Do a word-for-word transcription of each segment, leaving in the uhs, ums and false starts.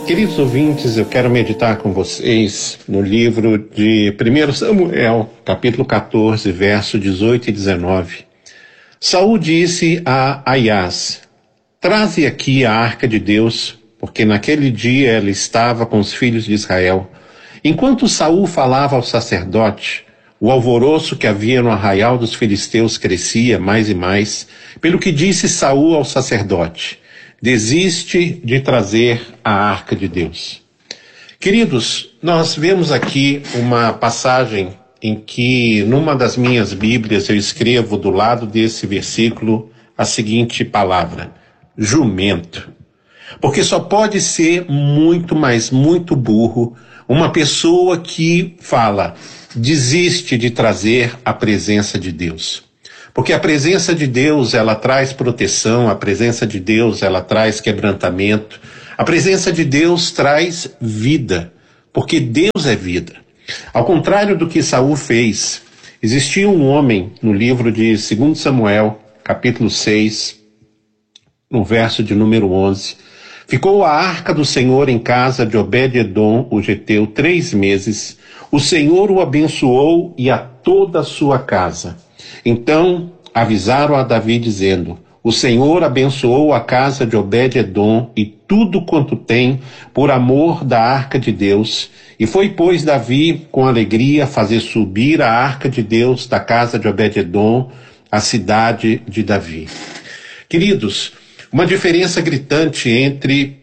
Queridos ouvintes, eu quero meditar com vocês no livro de primeiro Samuel, capítulo quatorze, verso dezoito e dezenove. Saul disse a Aias: traze aqui a arca de Deus, porque naquele dia ela estava com os filhos de Israel. Enquanto Saul falava ao sacerdote, o alvoroço que havia no arraial dos filisteus crescia mais e mais, pelo que disse Saul ao sacerdote: desiste de trazer a arca de Deus. Queridos, nós vemos aqui uma passagem em que, numa das minhas Bíblias, eu escrevo do lado desse versículo a seguinte palavra: jumento. Porque só pode ser muito, mas muito burro uma pessoa que fala: desiste de trazer a presença de Deus. Porque a presença de Deus, ela traz proteção, a presença de Deus, ela traz quebrantamento, a presença de Deus traz vida, porque Deus é vida. Ao contrário do que Saul fez, existia um homem no livro de segundo Samuel, capítulo seis, no verso de número onze. Ficou a arca do Senhor em casa de Obed-edom, o geteu, três meses. O Senhor o abençoou e a toda a sua casa. Então avisaram a Davi dizendo: o Senhor abençoou a casa de Obed-edom e tudo quanto tem por amor da arca de Deus. E foi, pois, Davi com alegria fazer subir a arca de Deus da casa de Obed-edom, a cidade de Davi. Queridos, uma diferença gritante entre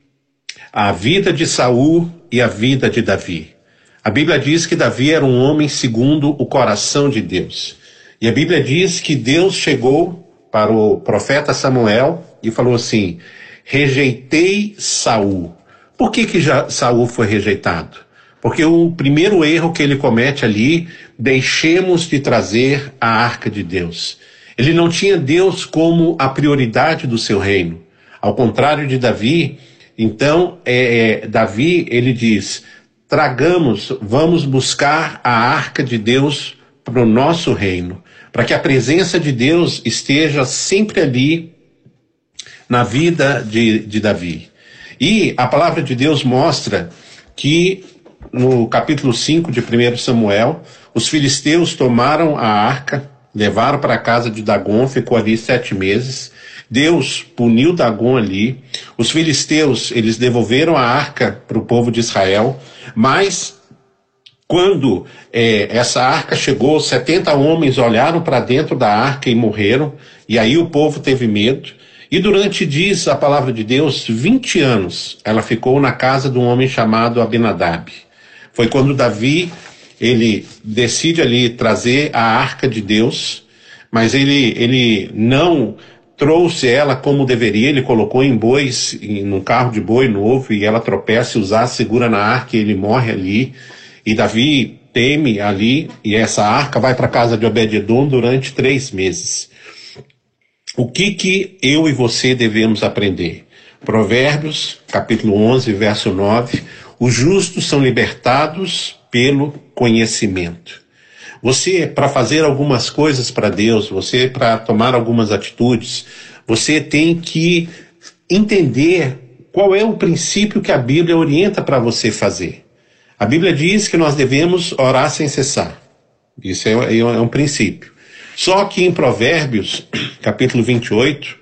a vida de Saul e a vida de Davi. A Bíblia diz que Davi era um homem segundo o coração de Deus. E a Bíblia diz que Deus chegou para o profeta Samuel e falou assim: rejeitei Saul. Por que que já Saul foi rejeitado? Porque o primeiro erro que ele comete ali: deixemos de trazer a arca de Deus. Ele não tinha Deus como a prioridade do seu reino. Ao contrário de Davi, então, é, é, Davi, ele diz: tragamos, vamos buscar a arca de Deus para o nosso reino, para que a presença de Deus esteja sempre ali na vida de, de Davi. E a palavra de Deus mostra que no capítulo cinco de primeiro Samuel, os filisteus tomaram a arca, levaram para a casa de Dagom, ficou ali sete meses. Deus puniu Dagom ali. Os filisteus, eles devolveram a arca para o povo de Israel, mas quando é, essa arca chegou, setenta homens olharam para dentro da arca e morreram, e aí o povo teve medo. E durante, diz a palavra de Deus, vinte anos, ela ficou na casa de um homem chamado Abinadab. Foi quando Davi, ele decide ali trazer a arca de Deus, mas ele, ele não trouxe ela como deveria. Ele colocou em bois, em, num carro de boi novo, e ela tropeça e Uzá segura na arca e ele morre ali. E Davi teme ali, e essa arca vai para a casa de Obed-edom durante três meses. O que que eu e você devemos aprender? Provérbios, capítulo onze, verso nove. Os justos são libertados pelo conhecimento. Você, para fazer algumas coisas para Deus, você, para tomar algumas atitudes, você tem que entender qual é o princípio que a Bíblia orienta para você fazer. A Bíblia diz que nós devemos orar sem cessar. Isso é, é um princípio. Só que em Provérbios, capítulo vinte e oito,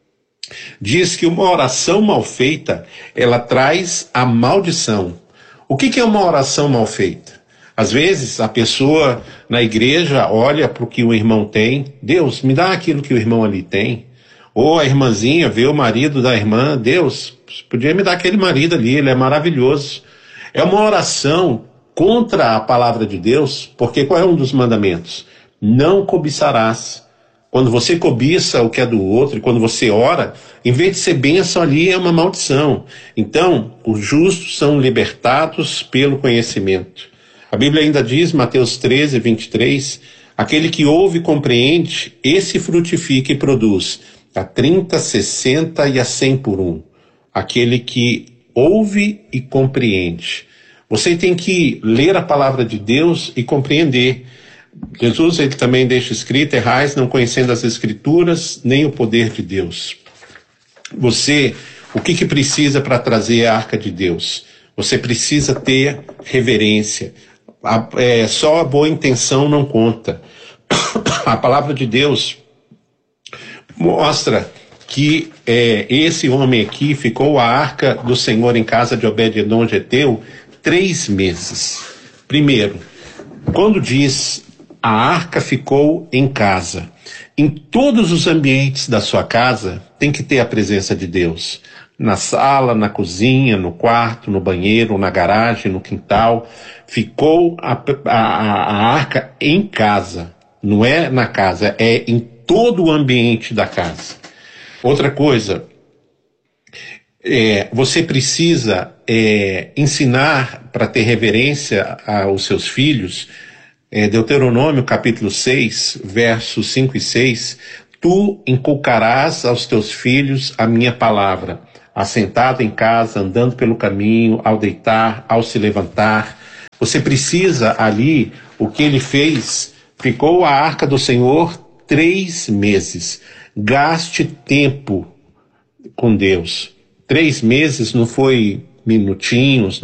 diz que uma oração mal feita, ela traz a maldição. O que que é uma oração mal feita? Às vezes, a pessoa na igreja olha para o que o irmão tem: Deus, me dá aquilo que o irmão ali tem. Ou a irmãzinha vê o marido da irmã: Deus, podia me dar aquele marido ali, ele é maravilhoso. É uma oração contra a palavra de Deus, porque qual é um dos mandamentos? Não cobiçarás. Quando você cobiça o que é do outro, e quando você ora, em vez de ser bênção ali, é uma maldição. Então, os justos são libertados pelo conhecimento. A Bíblia ainda diz, Mateus treze, vinte e três, aquele que ouve e compreende, esse frutifica e produz a trinta, sessenta e a cem por um. Aquele que ouve e compreende. Você tem que ler a palavra de Deus e compreender. Jesus, ele também deixa escrito: errais não conhecendo as Escrituras, nem o poder de Deus. Você O que que precisa para trazer a arca de Deus? Você precisa ter reverência. A, é, só a boa intenção não conta. A palavra de Deus mostra que é, esse homem aqui ficou a arca do Senhor em casa de Obed-edom geteu três meses. Primeiro, quando diz a arca ficou em casa, em todos os ambientes da sua casa tem que ter a presença de Deus. Na sala, na cozinha, no quarto, no banheiro, na garagem, no quintal. Ficou a, a, a arca em casa. Não é na casa, é em todo o ambiente da casa. Outra coisa, é, você precisa é, ensinar para ter reverência aos seus filhos. É, Deuteronômio capítulo seis, versos cinco e seis, tu inculcarás aos teus filhos a minha palavra, assentado em casa, andando pelo caminho, ao deitar, ao se levantar. Você precisa ali, o que ele fez, ficou a arca do Senhor três meses. Gaste tempo com Deus. Três meses não foi minutinhos,